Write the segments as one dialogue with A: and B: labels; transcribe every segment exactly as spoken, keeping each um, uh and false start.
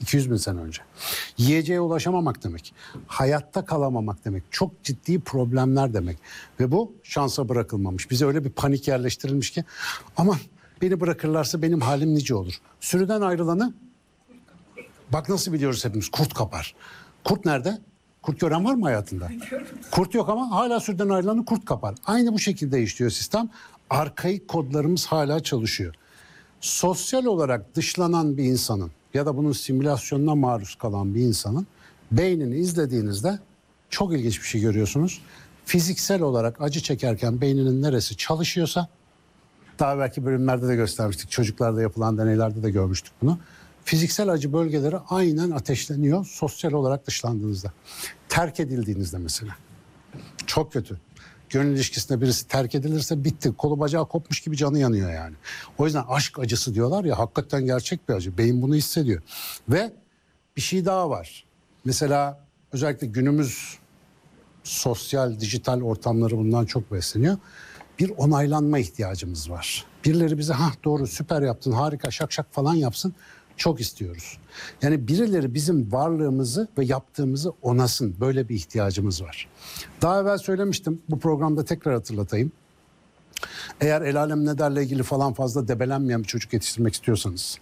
A: iki yüz bin sene önce. Yiyeceğe ulaşamamak demek. Hayatta kalamamak demek. Çok ciddi problemler demek. Ve bu şansa bırakılmamış. Bize öyle bir panik yerleştirilmiş ki aman beni bırakırlarsa benim halim nice olur. Sürüden ayrılanı bak nasıl biliyoruz hepimiz, kurt kapar. Kurt nerede? Kurt gören var mı hayatında? Kurt yok ama hala sürüden ayrılanı kurt kapar. Aynı bu şekilde işliyor sistem. Arkaik kodlarımız hala çalışıyor. Sosyal olarak dışlanan bir insanın ya da bunun simülasyonuna maruz kalan bir insanın beynini izlediğinizde çok ilginç bir şey görüyorsunuz. Fiziksel olarak acı çekerken beyninin neresi çalışıyorsa, daha belki bölümlerde de göstermiştik, çocuklarda yapılan deneylerde de görmüştük bunu. Fiziksel acı bölgeleri aynen ateşleniyor sosyal olarak dışlandığınızda. Terk edildiğinizde mesela. Çok kötü. Gönül ilişkisinde birisi terk edilirse bitti. Kolu bacağı kopmuş gibi canı yanıyor yani. O yüzden aşk acısı diyorlar ya, hakikaten gerçek bir acı. Beyin bunu hissediyor. Ve bir şey daha var. Mesela özellikle günümüz sosyal, dijital ortamları bundan çok besleniyor. Bir onaylanma ihtiyacımız var. Birileri bize ha doğru, süper yaptın, harika, şak şak falan yapsın. Çok istiyoruz. Yani birileri bizim varlığımızı ve yaptığımızı onasın. Böyle bir ihtiyacımız var. Daha evvel söylemiştim. Bu programda tekrar hatırlatayım. Eğer el alem ne derle ilgili falan fazla debelenmeyen bir çocuk yetiştirmek istiyorsanız.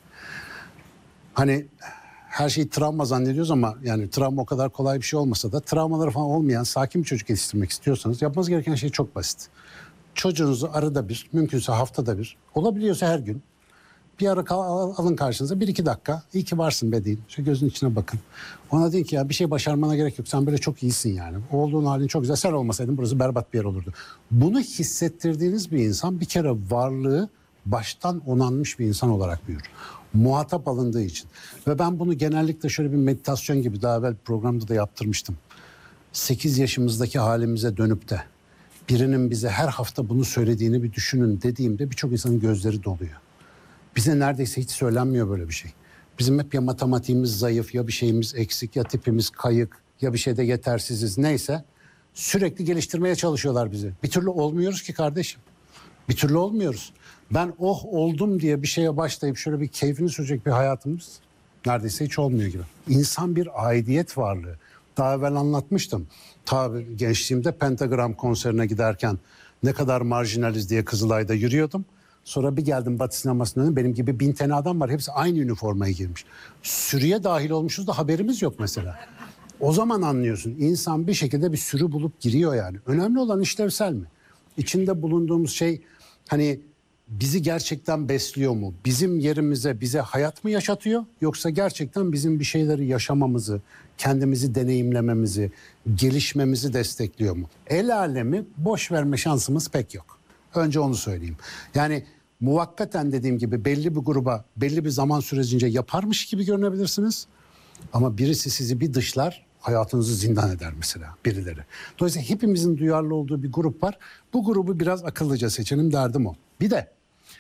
A: Hani her şeyi travma zannediyoruz ama yani travma o kadar kolay bir şey olmasa da travmaları falan olmayan sakin bir çocuk yetiştirmek istiyorsanız yapmanız gereken şey çok basit. Çocuğunuzu arada bir, mümkünse haftada bir, olabiliyorsa her gün bir ara alın karşınıza, bir iki dakika, iyi ki varsın be deyin. Şu gözün içine bakın. Ona deyin ki ya bir şey başarmana gerek yok. Sen böyle çok iyisin yani. Olduğun halin çok güzel. Sen olmasaydın burası berbat bir yer olurdu. Bunu hissettirdiğiniz bir insan bir kere varlığı baştan onanmış bir insan olarak büyür. Muhatap alındığı için. Ve ben bunu genellikle şöyle bir meditasyon gibi daha evvel programda da yaptırmıştım. sekiz yaşımızdaki halimize dönüp de birinin bize her hafta bunu söylediğini bir düşünün dediğimde birçok insanın gözleri doluyor. Bize neredeyse hiç söylenmiyor böyle bir şey. Bizim hep ya matematiğimiz zayıf, ya bir şeyimiz eksik, ya tipimiz kayık, ya bir şeyde yetersiziz, neyse. Sürekli geliştirmeye çalışıyorlar bizi. Bir türlü olmuyoruz ki kardeşim. Bir türlü olmuyoruz. Ben oh oldum diye bir şeye başlayıp şöyle bir keyfini sürecek bir hayatımız neredeyse hiç olmuyor gibi. İnsan bir aidiyet varlığı. Daha evvel anlatmıştım. Tabii gençliğimde Pentagram konserine giderken ne kadar marjinaliz diye Kızılay'da yürüyordum. Sonra bir geldim Batı sinemasına döndüm. Benim gibi bin tane adam var. Hepsi aynı üniformaya girmiş. Sürüye dahil olmuşuz da haberimiz yok mesela. O zaman anlıyorsun. İnsan bir şekilde bir sürü bulup giriyor yani. Önemli olan işlevsel mi? İçinde bulunduğumuz şey hani bizi gerçekten besliyor mu? Bizim yerimize bize hayat mı yaşatıyor? Yoksa gerçekten bizim bir şeyleri yaşamamızı, kendimizi deneyimlememizi, gelişmemizi destekliyor mu? El alemi boş verme şansımız pek yok. Önce onu söyleyeyim. Yani muvakkaten dediğim gibi belli bir gruba belli bir zaman sürecince yaparmış gibi görünebilirsiniz. Ama birisi sizi bir dışlar, hayatınızı zindan eder mesela birileri. Dolayısıyla hepimizin duyarlı olduğu bir grup var. Bu grubu biraz akıllıca seçelim, derdim o. Bir de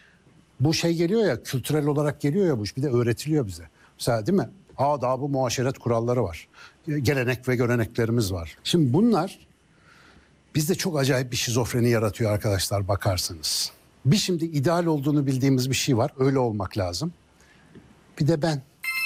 A: bu şey geliyor ya, kültürel olarak geliyor ya bu iş, bir de öğretiliyor bize. Mesela değil mi? Adab-ı muaşeret kuralları var. Gelenek ve göreneklerimiz var. Şimdi bunlar bizde çok acayip bir şizofreni yaratıyor arkadaşlar, bakarsanız. Bir şimdi ideal olduğunu bildiğimiz bir şey var. Öyle olmak lazım. Bir de ben.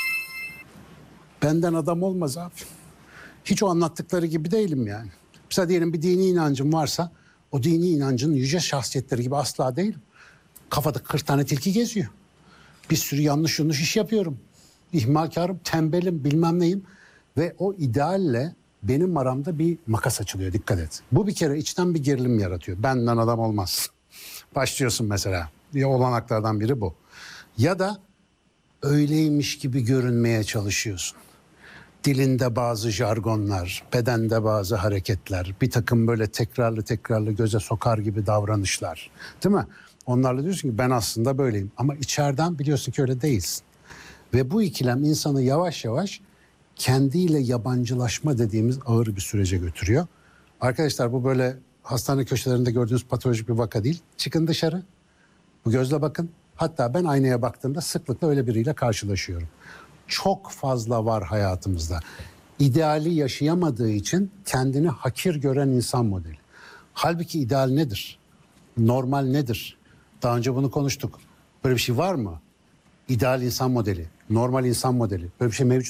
A: Benden adam olmaz abi. Hiç o anlattıkları gibi değilim yani. Mesela diyelim bir dini inancım varsa o dini inancın yüce şahsiyetleri gibi asla değilim. Kafada kırk tane tilki geziyor. Bir sürü yanlış yanlış iş yapıyorum. İhmalkarım, tembelim, bilmem neyim. Ve o idealle benim aramda bir makas açılıyor, dikkat et. Bu bir kere içten bir gerilim yaratıyor. Benden adam olmaz. Başlıyorsun mesela. Ya olanaklardan biri bu. Ya da öyleymiş gibi görünmeye çalışıyorsun. Dilinde bazı jargonlar, bedende bazı hareketler, bir takım böyle tekrarlı tekrarlı göze sokar gibi davranışlar. Değil mi? Onlarla diyorsun ki ben aslında böyleyim. Ama içeriden biliyorsun ki öyle değilsin. Ve bu ikilem insanı yavaş yavaş kendiyle yabancılaşma dediğimiz ağır bir sürece götürüyor. Arkadaşlar bu böyle hastane köşelerinde gördüğünüz patolojik bir vaka değil. Çıkın dışarı. Bu gözle bakın. Hatta ben aynaya baktığımda sıklıkla öyle biriyle karşılaşıyorum. Çok fazla var hayatımızda. İdeali yaşayamadığı için kendini hakir gören insan modeli. Halbuki ideal nedir? Normal nedir? Daha önce bunu konuştuk. Böyle bir şey var mı? İdeal insan modeli, normal insan modeli. Böyle bir şey mevcut